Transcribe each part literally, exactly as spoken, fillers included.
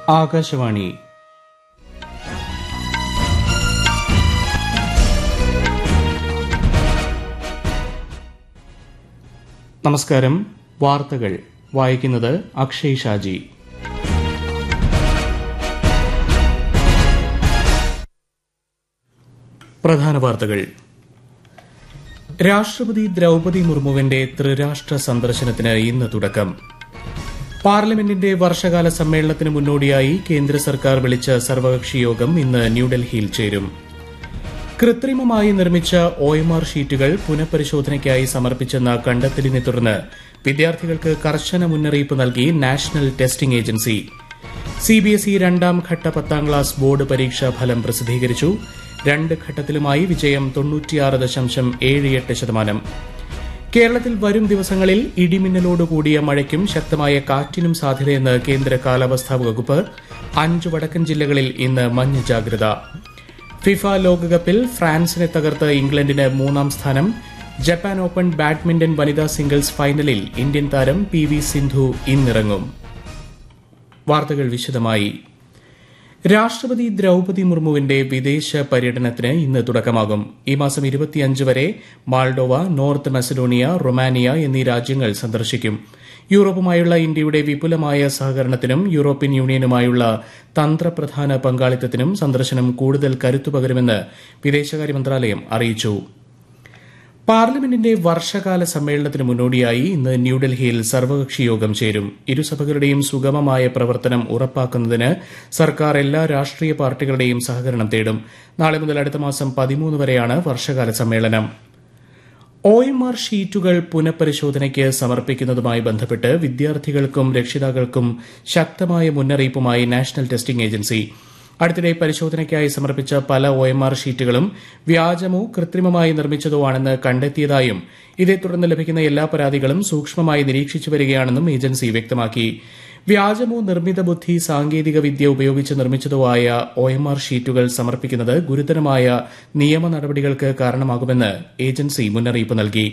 ആകാശവാണി. നമസ്കാരം. വാർത്തകൾ വായിക്കുന്നത് അക്ഷയ് ഷാജി. പ്രധാന വാർത്തകൾ. രാഷ്ട്രപതി ദ്രൌപദി മുർമുവിന്റെ ത്രിരാഷ്ട്ര സന്ദർശനത്തിന് ഇന്ന് തുടക്കം. പാർലമെന്റിന്റെ വർഷകാല സമ്മേളനത്തിന് മുന്നോടിയായി കേന്ദ്ര സർക്കാർ വിളിച്ച സർവകക്ഷി യോഗം ഇന്ന് ന്യൂഡൽഹിയിൽ ചേരും. കൃത്രിമമായി നിർമ്മിച്ച ഒ എം ആർ ഷീറ്റുകൾ പുനഃപരിശോധനയ്ക്കായി സമർപ്പിച്ചെന്ന കണ്ടെത്തലിനെ തുടർന്ന് വിദ്യാർത്ഥികൾക്ക് കർശന മുന്നറിയിപ്പ് നൽകി നാഷണൽ ടെസ്റ്റിംഗ് ഏജൻസി. സിബിഎസ്ഇ രണ്ടാം ഘട്ട പത്താം ക്ലാസ് ബോർഡ് പരീക്ഷാ ഫലം പ്രസിദ്ധീകരിച്ചു. രണ്ട് ഘട്ടത്തിലുമായി വിജയം തൊണ്ണൂറ്റിയാറ് ദശാംശം ഏഴ് എട്ട് ശതമാനം. കേരളത്തിൽ വരും ദിവസങ്ങളിൽ ഇടിമിന്നലോടുകൂടിയ മഴയ്ക്കും ശക്തമായ കാറ്റിനും സാധ്യതയെന്ന് കേന്ദ്ര കാലാവസ്ഥാ വകുപ്പ്. അഞ്ച് വടക്കൻ ജില്ലകളിൽ ഇന്ന് മഞ്ഞ ജാഗ്രത. ഫിഫ ലോകകപ്പിൽ ഫ്രാൻസിനെ തകർത്ത് ഇംഗ്ലണ്ടിന് മൂന്നാം സ്ഥാനം. ജപ്പാൻ ഓപ്പൺ ബാഡ്മിന്റൺ വനിതാ സിംഗിൾസ് ഫൈനലിൽ ഇന്ത്യൻ താരം പി വി സിന്ധു ഇന്നിറങ്ങും. വാർത്തകൾ വിശദമായി. രാഷ്ട്രപതി ദ്രൌപദി മുർമുവിന്റെ വിദേശ പര്യടനത്തിന് ഇന്ന് തുടക്കമാകും. ഈ മാസം ഇരുപത്തിയഞ്ച് വരെ മാൾഡോവ, നോർത്ത് മസഡോണിയ, റൊമാനിയ എന്നീ രാജ്യങ്ങൾ സന്ദർശിക്കും. യൂറോപ്പുമായുള്ള ഇന്ത്യയുടെ വിപുലമായ സഹകരണത്തിനും യൂറോപ്യൻ യൂണിയനുമായുള്ള തന്ത്രപ്രധാന പങ്കാളിത്തത്തിനും സന്ദർശനം കൂടുതൽ കരുത്തുപകരുമെന്ന് വിദേശകാര്യ മന്ത്രാലയം അറിയിച്ചു. പാർലമെന്റിന്റെ വർഷകാല സമ്മേളനത്തിന് മുന്നോടിയായി ഇന്ന് ന്യൂഡൽഹിയിൽ സർവകക്ഷി യോഗം ചേരും. ഇരുസഭകളുടെയും സുഗമമായ പ്രവർത്തനം ഉറപ്പാക്കുന്നതിന് സർക്കാർ എല്ലാ രാഷ്ട്രീയ പാർട്ടികളുടെയും സഹകരണം തേടും. നാളെ മുതൽ അടുത്ത മാസം പതിമൂന്ന് വരെയാണ് വർഷകാല സമ്മേളനം. ഒ എം ആർ ഷീറ്റുകൾ പുനഃപരിശോധനയ്ക്ക് സമർപ്പിക്കുന്നതുമായി ബന്ധപ്പെട്ട് വിദ്യാർത്ഥികൾക്കും രക്ഷിതാക്കൾക്കും ശക്തമായ മുന്നറിയിപ്പുമായി നാഷണൽ ടെസ്റ്റിംഗ് ഏജൻസി. അടുത്തിടെ പരിശോധനയ്ക്കായി സമർപ്പിച്ച പല ഒ എം ആർ ഷീറ്റുകളും വ്യാജമോ കൃത്രിമമായി നിർമ്മിച്ചതോ ആണെന്ന് കണ്ടെത്തിയതായും ഇതേ തുടർന്ന് ലഭിക്കുന്ന എല്ലാ പരാതികളും സൂക്ഷ്മമായി നിരീക്ഷിച്ചു വരികയാണെന്നും ഏജൻസി വ്യക്തമാക്കി. വ്യാജമോ നിർമ്മിത ബുദ്ധി സാങ്കേതിക വിദ്യ ഉപയോഗിച്ച് നിർമ്മിച്ചതോ ആയ ഒ എം ആർ ഷീറ്റുകൾ സമർപ്പിക്കുന്നത് ഗുരുതരമായ നിയമ നടപടികൾക്ക് കാരണമാകുമെന്ന് ഏജൻസി മുന്നറിയിപ്പ് നൽകി.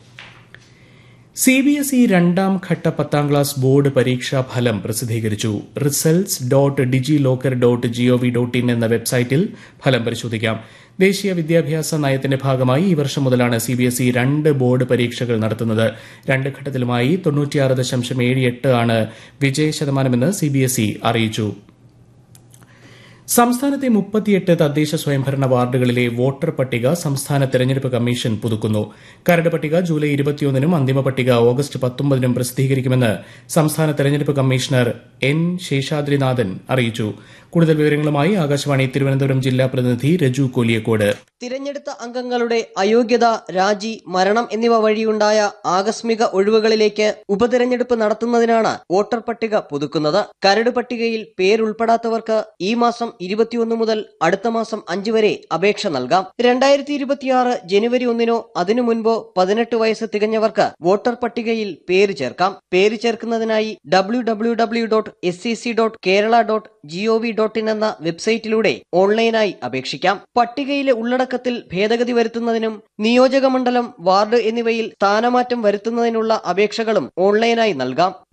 സിബിഎസ്ഇ രണ്ടാം ഘട്ട പത്താം ക്ലാസ് ബോർഡ് പരീക്ഷാ ഫലം പ്രസിദ്ധീകരിച്ചു. Results dot digi locker dot G O V dot in എന്ന വെബ്സൈറ്റിൽ ഫലം പരിശോധിക്കാം. ദേശീയ വിദ്യാഭ്യാസ നയത്തിന്റെ ഭാഗമായി ഈ വർഷം മുതലാണ് സിബിഎസ്ഇ രണ്ട് ബോർഡ് പരീക്ഷകൾ നടത്തുന്നത്. രണ്ട് ഘട്ടത്തിലുമായി തൊണ്ണൂറ്റിയാറ് ദശാംശം ഏഴ് എട്ട് ആണ് വിജയശതമാനമെന്ന് സിബിഎസ്ഇ അറിയിച്ചു. സംസ്ഥാനത്തെ മുപ്പത്തിയെട്ട് തദ്ദേശ സ്വയംഭരണ വാർഡുകളിലെ വോട്ടർ പട്ടിക സംസ്ഥാന തെരഞ്ഞെടുപ്പ് കമ്മീഷൻ പുതുക്കുന്നു. കരട് പട്ടിക ജൂലൈ ഇരുപത്തിയൊന്നിനും അന്തിമ പട്ടിക ഓഗസ്റ്റ് പത്തൊമ്പതിനും പ്രസിദ്ധീകരിക്കുമെന്ന് സംസ്ഥാന തെരഞ്ഞെടുപ്പ് കമ്മീഷണർ എൻ ശേഷാദ്രിനാഥൻ അറിയിച്ചു. കൂടുതൽ വിവരങ്ങളുമായി ആകാശവാണി തിരുവനന്തപുരം ജില്ലാ പ്രതിനിധി രജു കോലിയക്കോട്. തിരഞ്ഞെടുത്ത അംഗങ്ങളുടെ അയോഗ്യത, രാജി, മരണം എന്നിവ വഴിയുണ്ടായ ആകസ്മിക ഒഴിവുകളിലേക്ക് ഉപതെരഞ്ഞെടുപ്പ് നടത്തുന്നതിനാണ് വോട്ടർ പട്ടിക പുതുക്കുന്നത്. കരട് പട്ടികയിൽ പേരുൾപ്പെടാത്തവർക്ക് ഈ മാസം ഇരുപത്തിയൊന്ന് മുതൽ അടുത്ത മാസം അഞ്ച് വരെ അപേക്ഷ നൽകാം. രണ്ടായിരത്തി ഇരുപത്തിയാറ് ജനുവരി ഒന്നിനോ അതിനു മുൻപോ പതിനെട്ട് വയസ്സ് തികഞ്ഞവർക്ക് വോട്ടർ പട്ടികയിൽ പേര് ചേർക്കാം. പേര് ചേർക്കുന്നതിനായി W W W dot S C C dot Kerala dot G O V dot in എന്ന വെബ്സൈറ്റിലൂടെ ഓൺലൈനായി അപേക്ഷിക്കാം. പട്ടികയിലെ ഉള്ളടക്കത്തിൽ ഭേദഗതി വരുത്തുന്നതിനും നിയോജക മണ്ഡലം, വാർഡ് എന്നിവയിൽ സ്ഥാനമാറ്റം വരുത്തുന്നതിനുള്ള അപേക്ഷകളും ഓൺലൈനായി നൽകാം.